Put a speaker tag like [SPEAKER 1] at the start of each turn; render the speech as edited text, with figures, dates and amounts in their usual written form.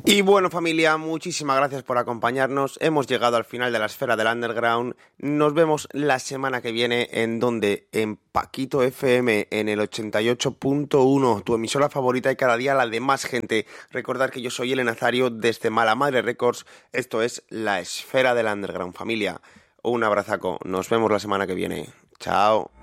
[SPEAKER 1] Y bueno, familia, muchísimas gracias por acompañarnos. Hemos llegado al final de la esfera del underground. Nos vemos la semana que viene en donde en Paquito FM en el 88.1, tu emisora favorita y cada día la de más gente. Recordad que yo soy el Nazario desde Mala Madre Records. Esto es la esfera del underground, familia. Un abrazaco. Nos vemos la semana que viene. Chao.